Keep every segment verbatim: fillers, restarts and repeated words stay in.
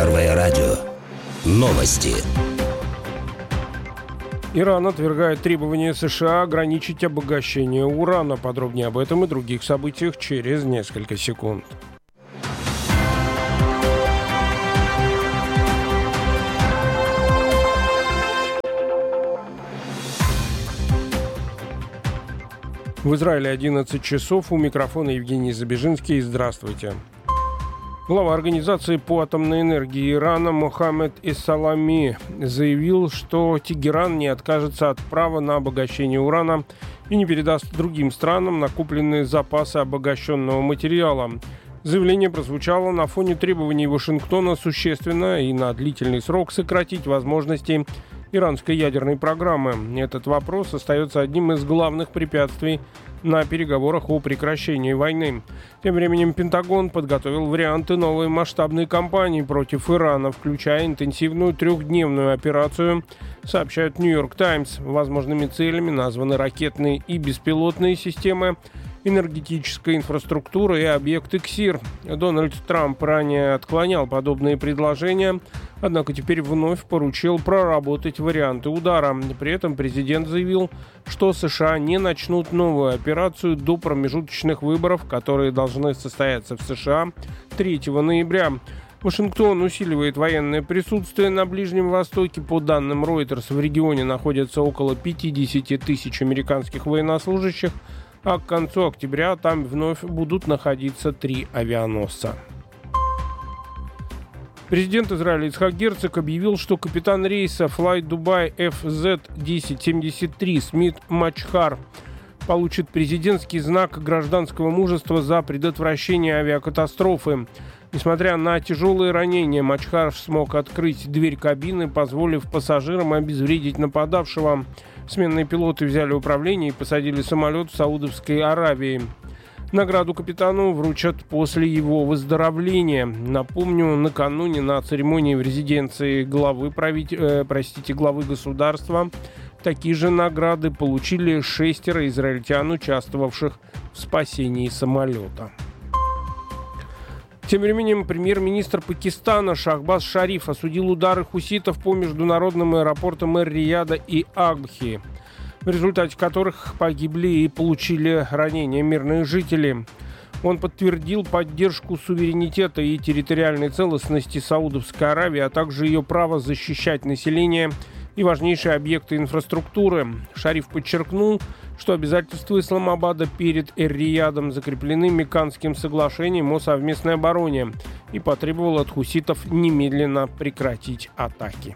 Первое радио. Новости. Иран отвергает требования США ограничить обогащение урана. Подробнее об этом и других событиях через несколько секунд. В Израиле одиннадцать часов. У микрофона Евгений Забежинский. Здравствуйте. Глава Организации по атомной энергии Ирана Мохаммед Эссалами заявил, что Тегеран не откажется от права на обогащение урана и не передаст другим странам накопленные запасы обогащенного материала. Заявление прозвучало на фоне требований Вашингтона существенно и на длительный срок сократить возможности иранской ядерной программы. Этот вопрос остается одним из главных препятствий на переговорах о прекращении войны. Тем временем Пентагон подготовил варианты новой масштабной кампании против Ирана, включая интенсивную трехдневную операцию, сообщают Нью-Йорк Таймс. Возможными целями названы ракетные и беспилотные системы, энергетическая инфраструктура и объекты КСИР. Дональд Трамп ранее отклонял подобные предложения, однако теперь вновь поручил проработать варианты удара. При этом президент заявил, что США не начнут новую операцию до промежуточных выборов, которые должны состояться в США третьего ноября. Вашингтон усиливает военное присутствие на Ближнем Востоке. По данным Reuters, в регионе находятся около пятьдесят тысяч американских военнослужащих, а к концу октября там вновь будут находиться три авианосца. Президент Израиля Ицхак Герцог объявил, что капитан рейса Fly Dubai эф зет тысяча семьдесят три Смит Мачхар получит президентский знак гражданского мужества за предотвращение авиакатастрофы. Несмотря на тяжелые ранения, Мачхар смог открыть дверь кабины, позволив пассажирам обезвредить нападавшего. Сменные пилоты взяли управление и посадили самолет в Саудовской Аравии. Награду капитану вручат после его выздоровления. Напомню, накануне на церемонии в резиденции главы, править, э, простите, главы государства такие же награды получили шестеро израильтян, участвовавших в спасении самолета. Тем временем премьер-министр Пакистана Шахбаз Шариф осудил удары хуситов по международным аэропортам Эр-Рияда и Абхи, в результате которых погибли и получили ранения мирные жители. Он подтвердил поддержку суверенитета и территориальной целостности Саудовской Аравии, а также ее право защищать население и важнейшие объекты инфраструктуры. Шариф подчеркнул, что обязательства Исламабада перед Эр-Риядом закреплены Мекканским соглашением о совместной обороне и потребовал от хуситов немедленно прекратить атаки.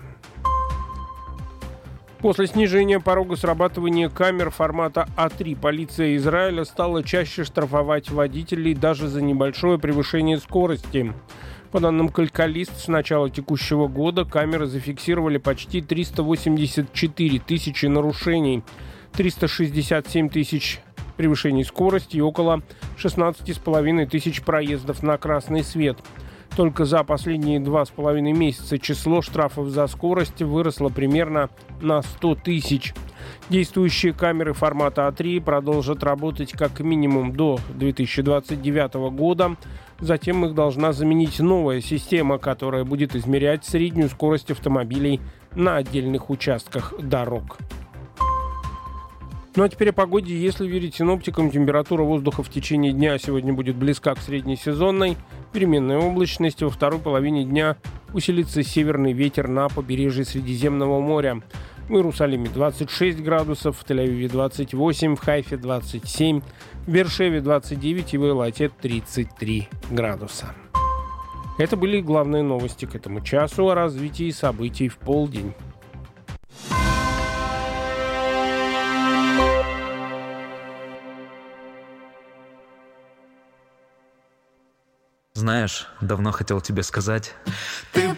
После снижения порога срабатывания камер формата А три полиция Израиля стала чаще штрафовать водителей даже за небольшое превышение скорости. По данным Калькалист, с начала текущего года камеры зафиксировали почти триста восемьдесят четыре тысячи нарушений, триста шестьдесят семь тысяч превышений скорости и около шестнадцать с половиной тысяч проездов на красный свет. Только за последние два с половиной месяца число штрафов за скорость выросло примерно на сто тысяч. Действующие камеры формата А три продолжат работать как минимум до две тысячи двадцать девятого года. Затем их должна заменить новая система, которая будет измерять среднюю скорость автомобилей на отдельных участках дорог. Ну а теперь о погоде. Если верить синоптикам, температура воздуха в течение дня сегодня будет близка к среднесезонной. Переменная облачность. Во второй половине дня усилится северный ветер на побережье Средиземного моря. В Иерусалиме двадцать шесть градусов, в Тель-Авиве двадцать восемь, в Хайфе двадцать семь, в Бершеве двадцать девять и в Эйлате тридцать три градуса. Это были главные новости к этому часу. О развитии событий в полдень. Знаешь, давно хотел тебе сказать. Ты